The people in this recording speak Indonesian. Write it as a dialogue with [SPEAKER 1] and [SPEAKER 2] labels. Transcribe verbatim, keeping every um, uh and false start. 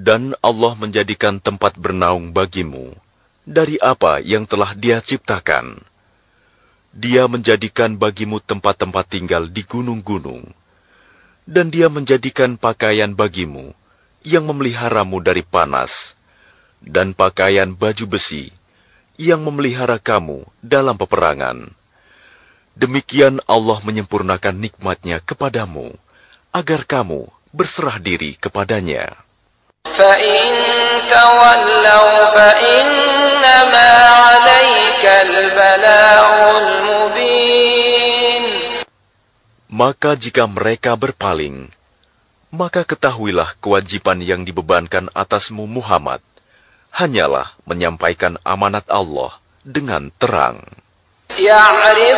[SPEAKER 1] Dan Allah menjadikan tempat bernaung bagimu dari apa yang telah Dia ciptakan. Dia menjadikan bagimu tempat-tempat tinggal di gunung-gunung, dan Dia menjadikan pakaian bagimu yang memeliharamu dari panas, dan pakaian baju besi yang memelihara kamu dalam peperangan. Demikian Allah menyempurnakan nikmat-Nya kepadamu, agar kamu berserah diri kepadanya.
[SPEAKER 2] فَإِن تَوَلَّوْا فَإِنَّمَا عَلَيْكَ الْبَلَاغُ الْمُبِينُ.
[SPEAKER 1] Maka jika mereka berpaling, maka ketahuilah kewajiban yang dibebankan atasmu Muhammad, hanyalah menyampaikan amanat Allah dengan terang.